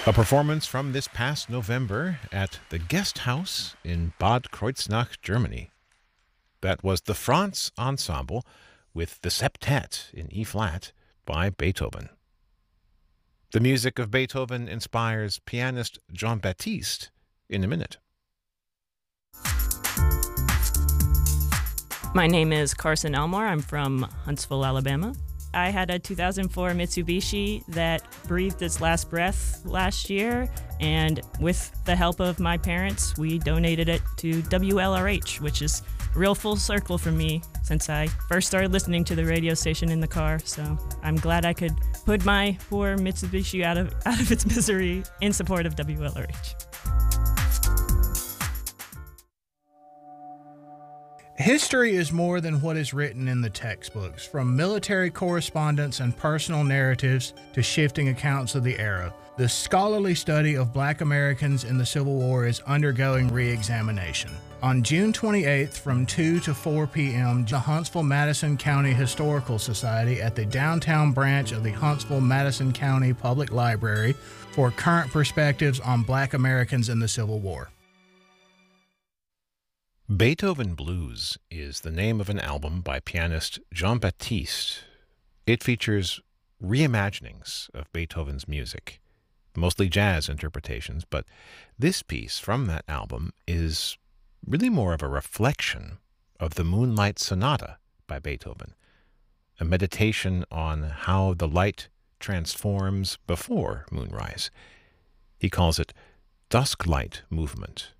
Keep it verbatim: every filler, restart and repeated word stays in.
A performance from this past November at the Guest House in Bad Kreuznach, Germany. That was the Franz Ensemble with the Septet in E-flat by Beethoven. The music of Beethoven inspires pianist Jean-Baptiste in a minute. My name is Carson Elmore. I'm from Huntsville, Alabama. I had a two thousand four Mitsubishi that breathed its last breath last year, and with the help of my parents, we donated it to W L R H, which is a real full circle for me since I first started listening to the radio station in the car. So I'm glad I could put my poor Mitsubishi out of out of its misery in support of W L R H. History is more than what is written in the textbooks, from military correspondence and personal narratives to shifting accounts of the era. The scholarly study of Black Americans in the Civil War is undergoing re-examination. On June twenty-eighth from two to four p.m., the Huntsville-Madison County Historical Society at the downtown branch of the Huntsville-Madison County Public Library for current perspectives on Black Americans in the Civil War. Beethoven Blues is the name of an album by pianist Jean-Baptiste. It features reimaginings of Beethoven's music, mostly jazz interpretations, but this piece from that album is really more of a reflection of the Moonlight Sonata by Beethoven, a meditation on how the light transforms before moonrise. He calls it Dusk Light Movement.